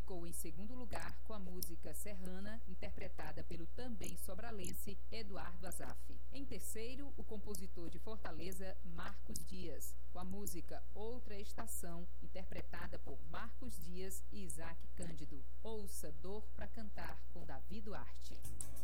ficou em segundo lugar com a música Serrana, interpretada pelo também sobralense Eduardo Azaf. Em terceiro, o compositor de Fortaleza, Marcos Dias, com a música Outra Estação, interpretada por Marcos Dias e Isaac Cândido. Ouça Dor pra Cantar, com Davi Duarte.